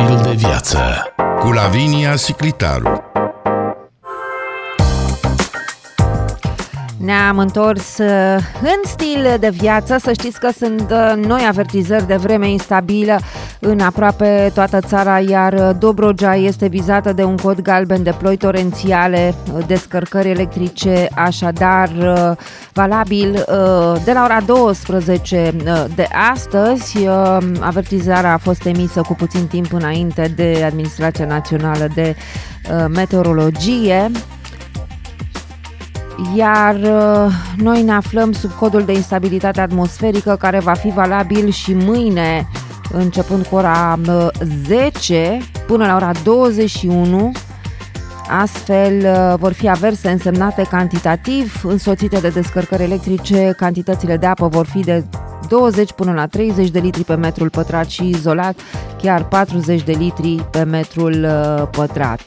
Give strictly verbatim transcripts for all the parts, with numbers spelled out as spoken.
Stil de viață cu Lavinia Siclitaru. Ne-am întors în stil de viață. Să știți că sunt noi avertizări de vreme instabilă în aproape toată țara, iar Dobrogea este vizată de un cod galben de ploi torențiale, descărcări electrice, așadar valabil de la ora douăsprezece de astăzi. Avertizarea a fost emisă cu puțin timp înainte de Administrația Națională de Meteorologie. Iar noi ne aflăm sub codul de instabilitate atmosferică, care va fi valabil și mâine, începând cu ora zece până la ora douăzeci și unu. Astfel vor fi averse însemnate cantitativ, însoțite de descărcări electrice. Cantitățile de apă vor fi de douăzeci până la treizeci de litri pe metrul pătrat și izolat chiar patruzeci de litri pe metrul pătrat.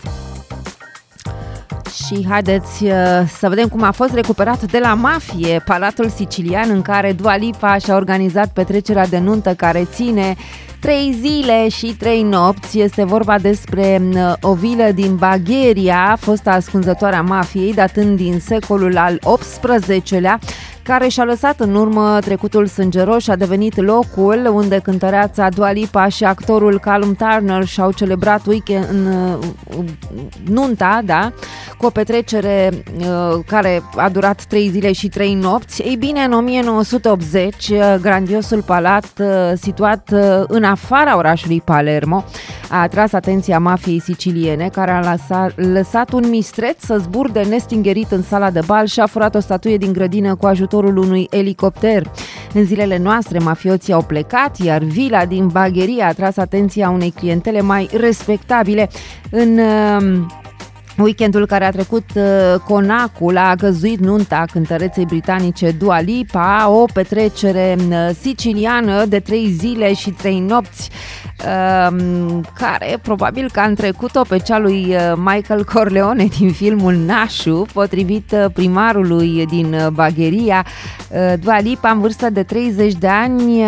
Și haideți uh, să vedem cum a fost recuperat de la mafie Palatul Sicilian, în care Dua Lipa și-a organizat petrecerea de nuntă care ține trei zile și trei nopți. Este vorba despre uh, o vilă din Bagheria, fosta ascunzătoarea mafiei, datând din secolul al optsprezecelea, care și-a lăsat în urmă trecutul sângeros și a devenit locul unde cântăreața Dua Lipa și actorul Callum Turner și-au celebrat weekend, în, uh, nunta, da, cu o petrecere uh, care a durat trei zile și trei nopți. Ei bine, în o mie nouă sute optzeci, uh, grandiosul palat uh, situat uh, în afara orașului Palermo a atras atenția mafiei siciliene, care a lăsat, lăsat un mistreț să zburde nestingerit în sala de bal și a furat o statuie din grădină cu ajutorul unui elicopter. În zilele noastre, mafioții au plecat, iar vila din Bagheria a atras atenția unei clientele mai respectabile. În uh, weekendul care a trecut, conacul a găzduit nunta cântăreței britanice Dua Lipa, o petrecere siciliană de trei zile și trei nopți, care probabil că a întrecut-o pe cea lui Michael Corleone din filmul Nașu. Potrivit primarului din Bagheria, Dua Lipa, în vârstă de treizeci de ani,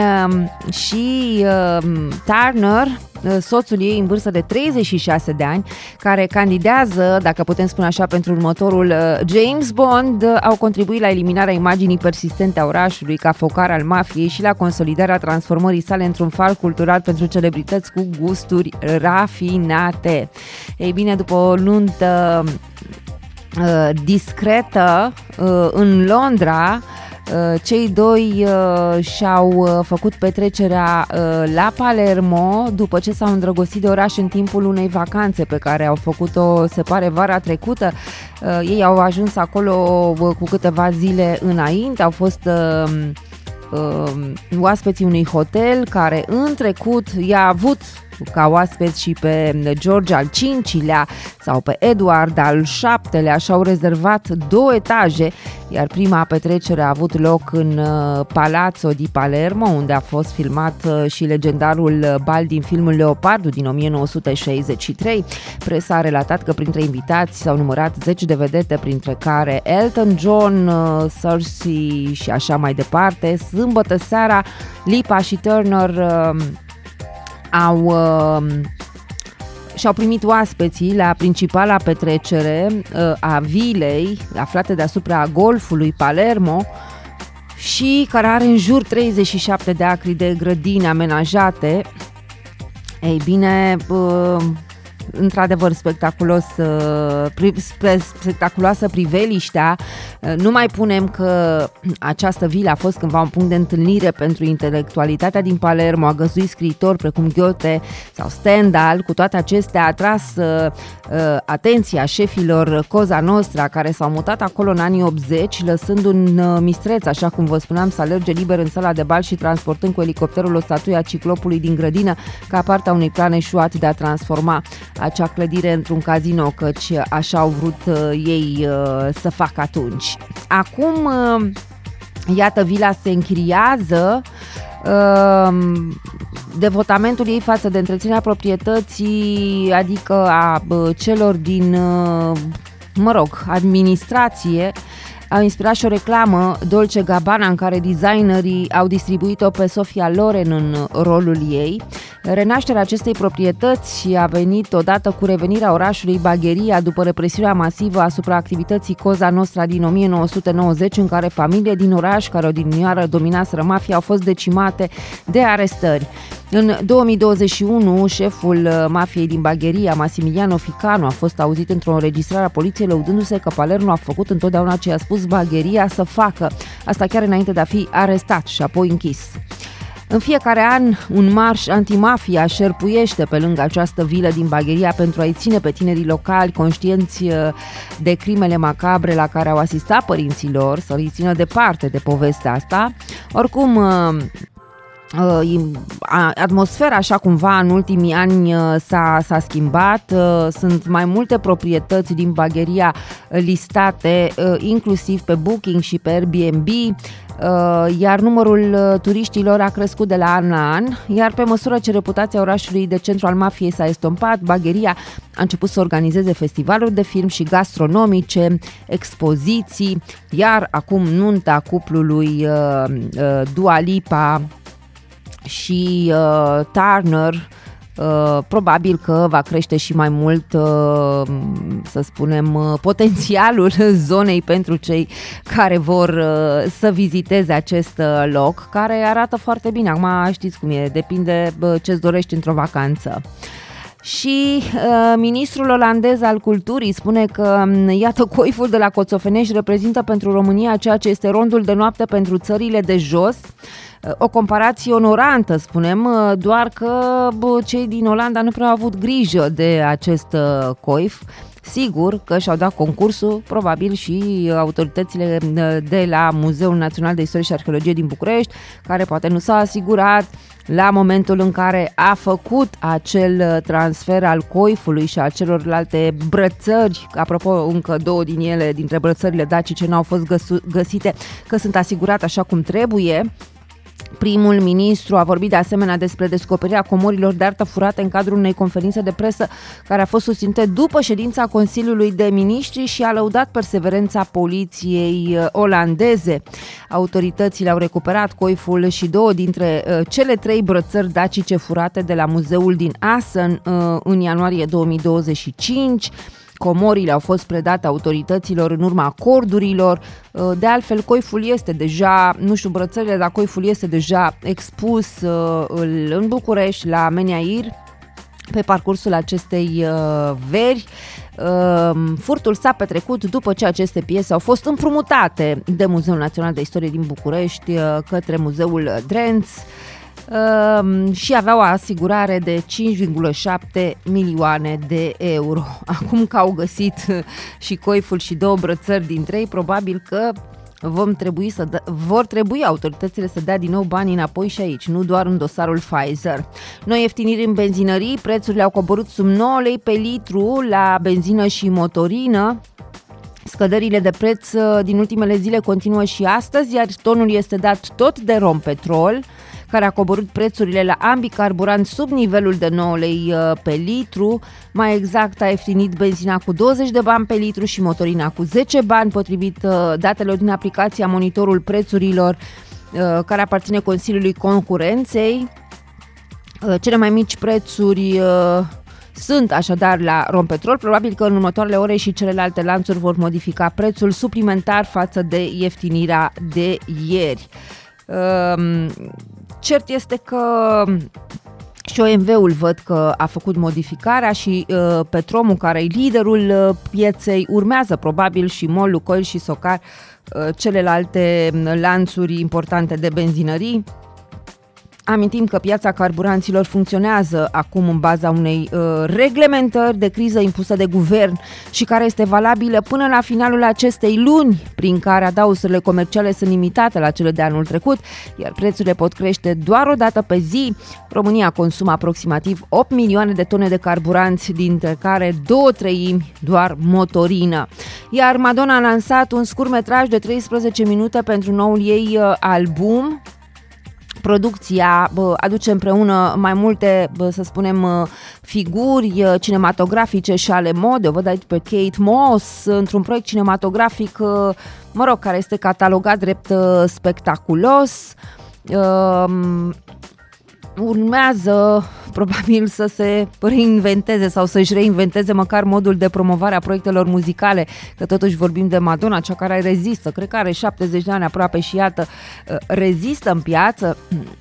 și Turner, soțul ei, în vârstă de treizeci și șase de ani, care candidează, dacă putem spune așa, pentru următorul James Bond, au contribuit la eliminarea imaginii persistente a orașului ca focar al mafiei și la consolidarea transformării sale într-un far cultural pentru celebrități cu gusturi rafinate. Ei bine, după o nuntă uh, discretă uh, în Londra, cei doi uh, și-au uh, făcut petrecerea uh, la Palermo după ce s-au îndrăgostit de oraș în timpul unei vacanțe pe care au făcut-o, se pare, vara trecută. Uh, ei au ajuns acolo uh, cu câteva zile înainte, au fost uh, uh, oaspeții unui hotel care în trecut i-a avut ca oaspeți și pe George al cincilea sau pe Edward al șaptelea, și-au rezervat două etaje, iar prima petrecere a avut loc în Palazzo di Palermo, unde a fost filmat și legendarul bal din filmul Leopardu din o mie nouă sute șaizeci și trei. Presa a relatat că printre invitați s-au numărat zeci de vedete, printre care Elton John, Cersei și așa mai departe. Sâmbătă seara, Lipa și Turner au uh, și-au primit oaspeții la principala petrecere uh, a vilei, aflată deasupra golfului Palermo, și care are în jur treizeci și șapte de acri de grădini amenajate. Ei bine, uh, într-adevăr spectaculos, spectaculoasă priveliștea. Nu mai punem că această vilă a fost cândva un punct de întâlnire pentru intelectualitatea din Palermo, a găzduit scriitori precum Goethe sau Stendhal. Cu toate acestea a atras uh, atenția șefilor Cosa Nostra, care s-au mutat acolo în anii optzeci, lăsând un uh, mistreț, așa cum vă spuneam, să alerge liber în sala de bal și transportând cu elicopterul o statuie a ciclopului din grădină, ca parte a unui plan eșuat de a transforma acea clădire într-un casino, căci așa au vrut uh, ei uh, să facă atunci. Acum, uh, iată, vila se închiriază. Uh, devotamentul ei față de întreținerea proprietății, adică a uh, celor din, uh, mă rog, administrație, a inspirat și o reclamă Dolce Gabbana în care designerii au distribuit-o pe Sophia Loren în rolul ei. Renașterea acestei proprietăți a venit odată cu revenirea orașului Bagheria după represiunea masivă asupra activității Cosa Nostra din o mie nouă sute nouăzeci, în care familiile din oraș, care odinioară dominaseră mafia, au fost decimate de arestări. În două mii douăzeci și unu, șeful mafiei din Bagheria, Massimiliano Ficano, a fost auzit într-o înregistrare a poliției lăudându-se că Palermo a făcut întotdeauna ce i-a spus Bagheria să facă, asta chiar înainte de a fi arestat și apoi închis. În fiecare an, un marș antimafia șerpuiește pe lângă această vilă din Bagheria pentru a-i ține pe tinerii locali conștienți de crimele macabre la care au asistat părinții lor, să-i țină departe de povestea asta. Oricum, atmosfera așa cumva în ultimii ani s-a, s-a schimbat, sunt mai multe proprietăți din Bagheria listate, inclusiv pe Booking și pe Airbnb, iar numărul turiștilor a crescut de la an la an, iar pe măsură ce reputația orașului de centru al mafiei s-a estompat, Bagheria a început să organizeze festivaluri de film și gastronomice, expoziții, iar acum nunta cuplului Dua Lipa și uh, Turner uh, probabil că va crește și mai mult, uh, să spunem, uh, potențialul zonei pentru cei care vor uh, să viziteze acest uh, loc, care arată foarte bine. Acum știți cum e, depinde uh, ce-ți dorești într-o vacanță. Și uh, ministrul olandez al culturii spune că, iată, coiful de la Coțofenești reprezintă pentru România ceea ce este rondul de noapte pentru țările de jos. O comparație onorantă, spunem, doar că bă, cei din Olanda nu prea au avut grijă de acest uh, coif. Sigur că și-au dat concursul, probabil și autoritățile de la Muzeul Național de Istorie și Arheologie din București, care poate nu s-au asigurat la momentul în care a făcut acel transfer al coifului și a celorlalte brățări, apropo, încă două din ele, dintre brățările dacice, n-au fost găsu- găsite, că sunt asigurate așa cum trebuie. Primul ministru a vorbit de asemenea despre descoperirea comorilor de artă furate în cadrul unei conferințe de presă care a fost susținută după ședința Consiliului de Ministri și a lăudat perseverența poliției olandeze. Autoritățile au recuperat coiful și două dintre uh, cele trei brățări dacice furate de la muzeul din Assen uh, în ianuarie două mii douăzeci și cinci. Comorile au fost predate autorităților în urma acordurilor. De altfel, coiful este deja, nu știu brățările, dar coiful este deja expus în București, la Meniair, pe parcursul acestei veri. Furtul s-a petrecut după ce aceste piese au fost împrumutate de Muzeul Național de Istorie din București către Muzeul Drenț și avea o asigurare de cinci virgulă șapte milioane de euro. Acum că au găsit și coiful și două brățări din trei, probabil că vom trebui să dă, vor trebui autoritățile să dea din nou banii înapoi și aici, nu doar în dosarul Pfizer. Noi ieftiniri în benzinării, prețurile au coborât sub nouă lei pe litru la benzină și motorină. Scăderile de preț din ultimele zile continuă și astăzi, iar tonul este dat tot de Rompetrol, care a coborât prețurile la ambii carburanți sub nivelul de nouă lei pe litru. Mai exact, a ieftinit benzina cu douăzeci de bani pe litru și motorina cu zece bani, potrivit datelor din aplicația Monitorul Prețurilor, care aparține Consiliului Concurenței. Cele mai mici prețuri sunt așadar la Rompetrol. Probabil că în următoarele ore și celelalte lanțuri vor modifica prețul suplimentar față de ieftinirea de ieri. Cert este că și O M V-ul văd că a făcut modificarea și uh, Petromul, care e liderul uh, pieței, urmează probabil și MOL, Lukoil și Socar, uh, celelalte lanțuri importante de benzinării. Amintim că piața carburanților funcționează acum în baza unei uh, reglementări de criză impusă de guvern și care este valabilă până la finalul acestei luni, prin care adausurile comerciale sunt limitate la cele de anul trecut, iar prețurile pot crește doar o dată pe zi. România consumă aproximativ opt milioane de tone de carburanți, dintre care două treimi doar motorină. Iar Madonna a lansat un scurtmetraj de treisprezece minute pentru noul ei uh, album, Producția bă, aduce împreună mai multe, bă, să spunem, figuri cinematografice și ale modei. O văd aici pe Kate Moss într-un proiect cinematografic, mă rog, care este catalogat drept spectaculos. Urmează probabil să se reinventeze sau să-și reinventeze măcar modul de promovare a proiectelor muzicale, că totuși vorbim de Madonna, cea care rezistă, cred că are șaptezeci de ani aproape și iată, rezistă în piață.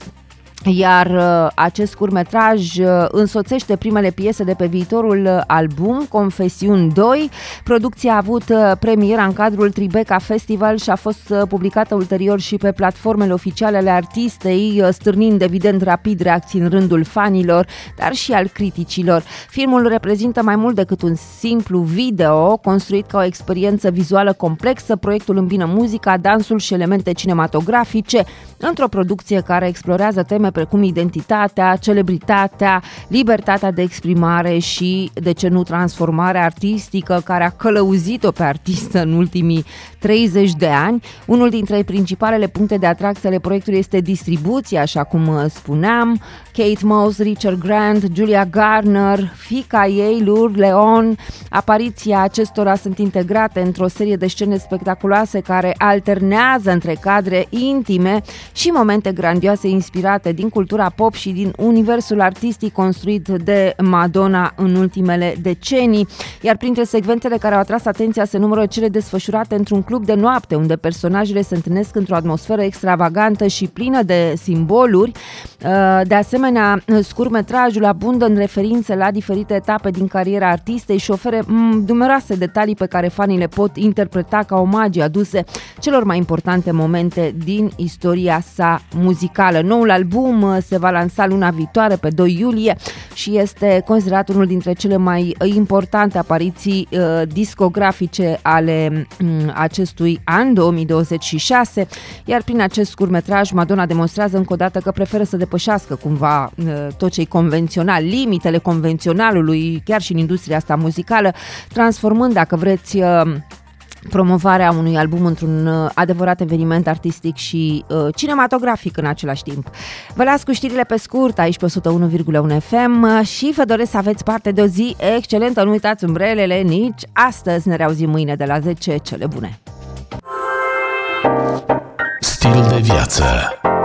Iar uh, acest scurtmetraj uh, însoțește primele piese de pe viitorul uh, album, Confesiuni doi. Producția a avut uh, premiera în cadrul Tribeca Festival și a fost uh, publicată ulterior și pe platformele oficiale ale artistei, uh, stârnind evident rapid reacții în rândul fanilor, dar și al criticilor. Filmul reprezintă mai mult decât un simplu video, construit ca o experiență vizuală complexă. Proiectul îmbină muzica, dansul și elemente cinematografice într-o producție care explorează teme precum identitatea, celebritatea, libertatea de exprimare și, de ce nu, transformarea artistică care a călăuzit-o pe artistă în ultimii treizeci de ani. Unul dintre principalele puncte de atracție ale proiectului este distribuția, așa cum spuneam. Kate Moss, Richard Grant, Julia Garner, fiica ei, Lur Leon, apariția acestora sunt integrate într-o serie de scene spectaculoase care alternează între cadre intime și momente grandioase inspirate din cultura pop și din universul artistic construit de Madonna în ultimele decenii. Iar printre secvențele care au atras atenția se numără cele desfășurate într-un club de noapte, unde personajele se întâlnesc într-o atmosferă extravagantă și plină de simboluri. De asemenea, scurtmetrajul abundă în referințe la diferite etape din cariera artistei și oferă numeroase detalii pe care fanii le pot interpreta ca omagii aduse celor mai importante momente din istoria sa muzicală. Noul album se va lansa luna viitoare, pe doi iulie, și este considerat unul dintre cele mai importante apariții uh, discografice ale um, acestui an, două mii douăzeci și șase, iar prin acest scurtmetraj Madonna demonstrează încă o dată că preferă să depășească cumva uh, tot ce-i convențional, limitele convenționalului, chiar și în industria asta muzicală, transformând, dacă vreți, uh, promovarea unui album într-un uh, adevărat eveniment artistic și uh, cinematografic în același timp. Vă las cu știrile pe scurt aici pe o sută unu virgulă unu F M și vă doresc să aveți parte de o zi excelentă. Nu uitați umbrelele nici astăzi. Ne reauzim mâine de la zece. Cele bune! Stil de viață.